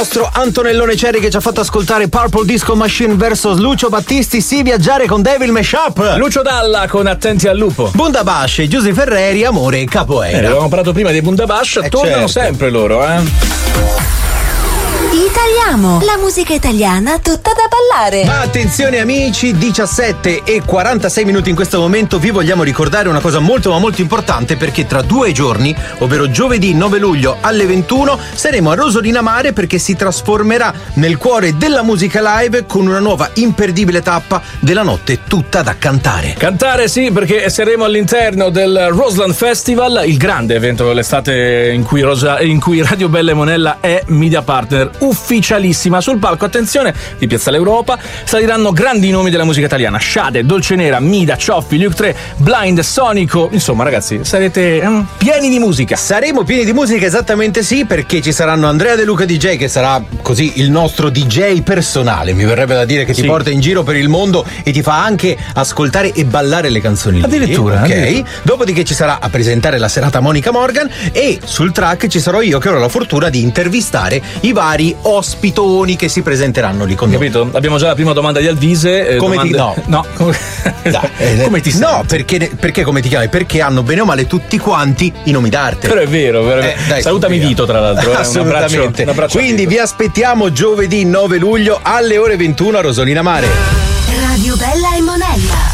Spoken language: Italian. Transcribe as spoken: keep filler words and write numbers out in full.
nostro Antonellone Cherry che ci ha fatto ascoltare Purple Disco Machine versus Lucio Battisti, sì, viaggiare con Devil Mashup. Lucio Dalla con Attenti al lupo. Bundabash e Giuseppe Ferreri, Amore e Capoeira. Eh, avevamo parlato prima dei Bundabash, eh, tornano certo. sempre loro, eh. Italiamo, la musica italiana tutta da ballare. Ma attenzione amici, diciassette e quarantasei minuti in questo momento, vi vogliamo ricordare una cosa molto ma molto importante, perché tra due giorni, ovvero giovedì nove luglio alle ventuno, saremo a Rosolina Mare, perché si trasformerà nel cuore della musica live con una nuova imperdibile tappa della notte tutta da cantare. Cantare sì, perché saremo all'interno del Roseland Festival, il grande evento dell'estate in cui, Rosa, in cui Radio Bella e Monella è media partner ufficialissima. Sul palco, attenzione, di Piazzale Europa saliranno grandi nomi della musica italiana: Sciade, Dolce Nera, Mida, Cioffi, Luke tre, Blind, Sonico. Insomma ragazzi, sarete mm, pieni di musica. Saremo pieni di musica, esattamente sì, perché ci saranno Andrea De Luca D J, che sarà così il nostro D J personale, mi verrebbe da dire, che sì. ti porta in giro per il mondo e ti fa anche ascoltare e ballare le canzoni. Addirittura, ok. addirittura. Dopodiché ci sarà a presentare la serata Monica Morgan, e sul track ci sarò io che avrò la fortuna di intervistare i vari ospitoni che si presenteranno lì con noi. Capito? Abbiamo già la prima domanda di Alvise. Eh, Come domande... ti no? No, come, Dai, eh, come ti senti? No, perché, perché come ti chiami? Perché hanno bene o male tutti quanti i nomi d'arte. Però è vero, vero. Eh, dai, salutami via. Vito, tra l'altro. Assolutamente. Un abbraccio, un abbraccio. Quindi vi aspettiamo giovedì nove luglio alle ore ventuno a Rosolina Mare. Radio Bella e